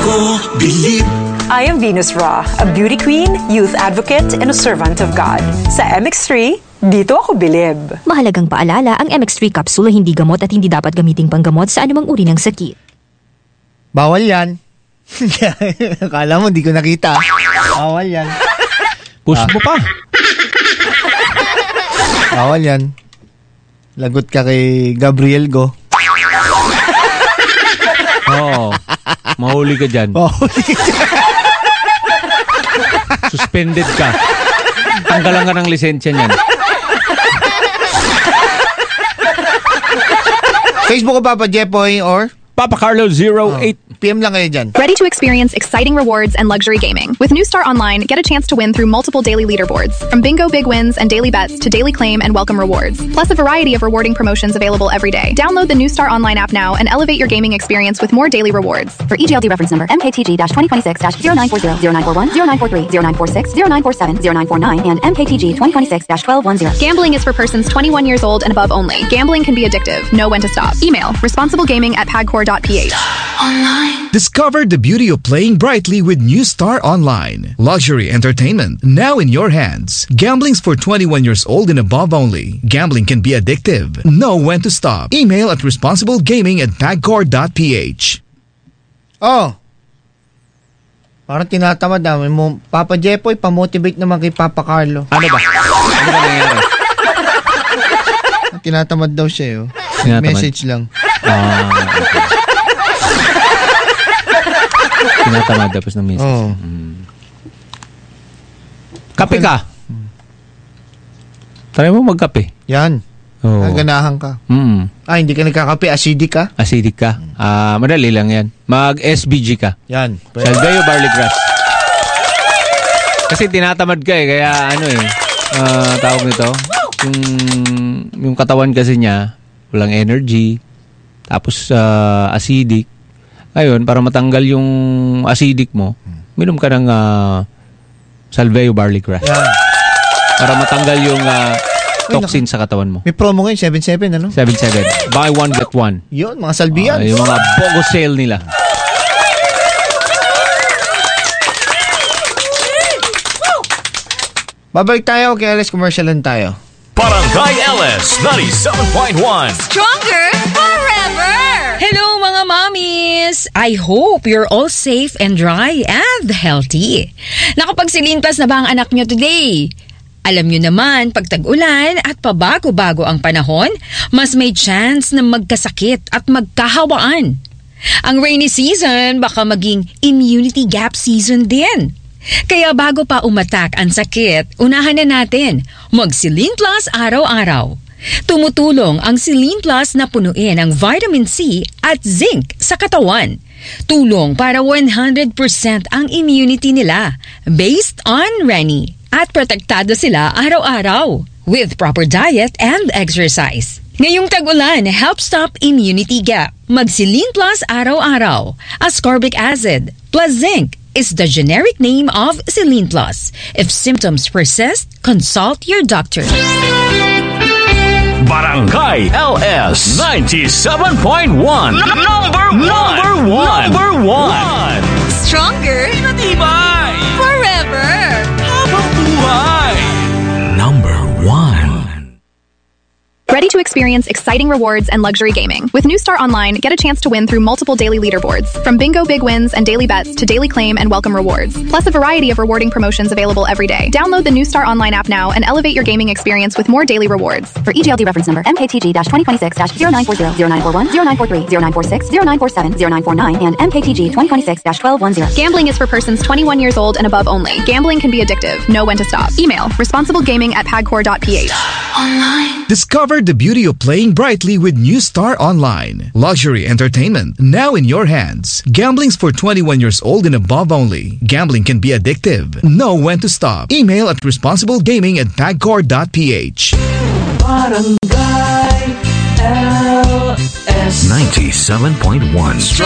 ako bilib. I am Venus Ra, a beauty queen, youth advocate, and a servant of God. Sa MX3, dito ako bilib. Mahalagang paalala, ang MX3 capsule hindi gamot at hindi dapat gamiting panggamot sa anumang uri ng sakit. Bawal yan. Akala mo, hindi ko nakita. Bawal yan. Push mo pa. Bawal yan. Lagot ka kay Gabriel Go. Oo. Mahuli ka dyan. Mahuli ka dyan. Suspended ka. Tanggalan ka ng lisensya niyan. Facebook ko Papa Jepoy or Papa Carlo 08. PM lang kayo dyan. Ready to experience exciting rewards and luxury gaming? With New Star Online, get a chance to win through multiple daily leaderboards. From bingo big wins and daily bets to daily claim and welcome rewards. Plus a variety of rewarding promotions available every day. Download the New Star Online app now and elevate your gaming experience with more daily rewards. For EGLD reference number MKTG-2026-0940, 0941, 0943, 0946, 0947, 0949, and MKTG 2026-1210. Gambling is for persons 21 years old and above only. Gambling can be addictive. Know when to stop. Email responsiblegaming@pagcor.ph. Online. Discover the beauty of playing brightly with New Star Online. Luxury entertainment now in your hands. Gambling's for 21 years old and above only. Gambling can be addictive. Know when to stop. Email at responsiblegaming@pagcor.ph. Oh. Parang tinatamad namin mo. Papa Jepoy, pamotivate naman kay Papa Carlo. Ano ba? Ano ba nangyari? Tinatamad daw siya, oh. Tinatamad? Message lang. Okay. Tinatamad tapos ng message. Oh. Kape ka. Try mo magkape. Yan. Oh. Ganahan ka. Hindi ka nagkakape. Acidic ka? Acidic ka. Madali lang yan. Mag-SBG ka. Yan. Salveo barley grass. Kasi tinatamad ka kaya tawag nito. Yung katawan kasi niya, walang energy. Tapos acidic. Ngayon, para matanggal yung acidic mo, minom ka ng Salveo barley grass. Yeah. Para matanggal yung toxin sa katawan mo. May promo ngayon, 7-7, ano? 7-7. Buy one, get one. Yun, mga salbiyan. Yung mga BOGO sale nila. Babalik tayo, kay LS commercial lang tayo. Barangay LS 97.1. Stronger forever! Hello mga mommies! I hope you're all safe and dry and healthy. Nakapagsilintas na ba ang anak nyo today? Alam nyo naman, pag tag-ulan at pabago-bago ang panahon, mas may chance na magkasakit at magkahawaan. Ang rainy season baka maging immunity gap season din. Kaya bago pa umatak ang sakit, unahan na natin mag-Celine Plus araw-araw. Tumutulong ang Celine Plus na punuin ang vitamin C at zinc sa katawan. Tulong para 100% ang immunity nila based on Reni. At protektado sila araw-araw with proper diet and exercise. Ngayong tag-ulan, help stop immunity gap. Mag-Celine Plus araw-araw. Ascorbic acid plus zinc is the generic name of Celine Plus. If symptoms persist, consult your doctor. Barangay LS 97.1. Number one. Stronger, Matibay, forever. habang buhay. Number 1. Ready to experience exciting rewards and luxury gaming? With New Star Online, get a chance to win through multiple daily leaderboards. From bingo big wins and daily bets to daily claim and welcome rewards. Plus a variety of rewarding promotions available every day. Download the New Star Online app now and elevate your gaming experience with more daily rewards. For EGLD reference number MKTG-2026-0940, 0941, 0943, 0946, 0947, 0949, and MKTG 2026-1210. Gambling is for persons 21 years old and above only. Gambling can be addictive. Know when to stop. Email responsiblegaming@pagcor.ph. Online. Discover the beauty of playing brightly with New Star Online. Luxury entertainment now in your hands. Gambling's for 21 years old and above only. Gambling can be addictive. Know when to stop. Email at responsiblegaming@pagcor.ph. Barangay LS 97.1.